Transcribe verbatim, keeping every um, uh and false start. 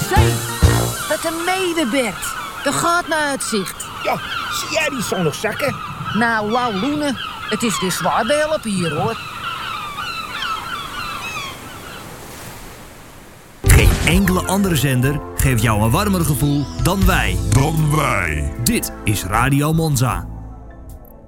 zee. Wat een medebed. Er gaat naar uitzicht. Ja, zie jij die zon nog zakken? Nou, wauw, Loene. Het is weer zwaar bij helpen hier, hoor. Geen enkele andere zender geeft jou een warmer gevoel dan wij. Dan wij. Dit is Radio Monza.